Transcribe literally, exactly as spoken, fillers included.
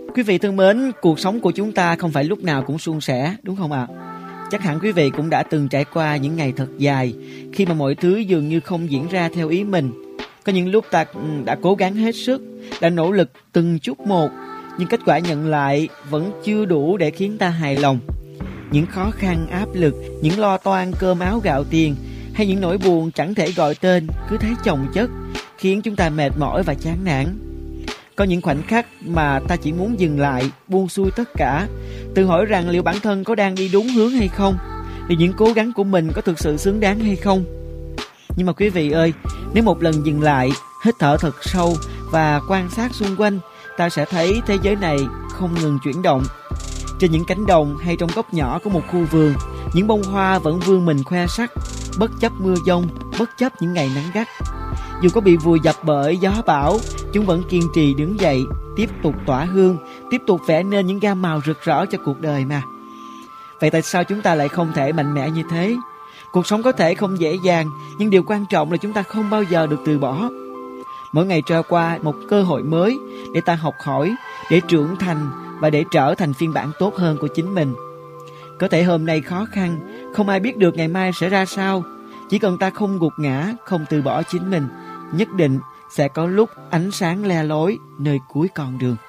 Quý vị thân mến, cuộc sống của chúng ta không phải lúc nào cũng suôn sẻ, đúng không ạ? À? Chắc hẳn quý vị cũng đã từng trải qua những ngày thật dài khi mà mọi thứ dường như không diễn ra theo ý mình. Có những lúc ta đã cố gắng hết sức, đã nỗ lực từng chút một, nhưng kết quả nhận lại vẫn chưa đủ để khiến ta hài lòng. Những khó khăn, áp lực, những lo toan cơm áo gạo tiền hay những nỗi buồn chẳng thể gọi tên cứ thấy chồng chất khiến chúng ta mệt mỏi và chán nản. Có những khoảnh khắc mà ta chỉ muốn dừng lại, buông xuôi tất cả, tự hỏi rằng liệu bản thân có đang đi đúng hướng hay không, liệu những cố gắng của mình có thực sự xứng đáng hay không. Nhưng mà quý vị ơi, nếu một lần dừng lại, hít thở thật sâu và quan sát xung quanh, ta sẽ thấy thế giới này không ngừng chuyển động. Trên những cánh đồng hay trong góc nhỏ của một khu vườn, những bông hoa vẫn vươn mình khoe sắc, bất chấp mưa giông, bất chấp những ngày nắng gắt. Dù có bị vùi dập bởi gió bão, chúng vẫn kiên trì đứng dậy, tiếp tục tỏa hương, tiếp tục vẽ nên những gam màu rực rỡ cho cuộc đời mà. Vậy tại sao chúng ta lại không thể mạnh mẽ như thế? Cuộc sống có thể không dễ dàng, nhưng điều quan trọng là chúng ta không bao giờ được từ bỏ. Mỗi ngày trôi qua một cơ hội mới để ta học hỏi, để trưởng thành và để trở thành phiên bản tốt hơn của chính mình. Có thể hôm nay khó khăn, không ai biết được ngày mai sẽ ra sao. Chỉ cần ta không gục ngã, không từ bỏ chính mình, nhất định sẽ có lúc ánh sáng le lói nơi cuối con đường.